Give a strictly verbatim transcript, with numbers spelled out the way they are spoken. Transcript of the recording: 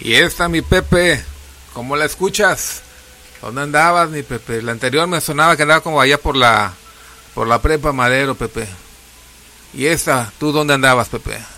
Y esta, mi Pepe, ¿cómo la escuchas? ¿Dónde andabas, mi Pepe? La anterior me sonaba que andaba como allá por la por la prepa Madero, Pepe. Y esta, ¿tú dónde andabas, Pepe?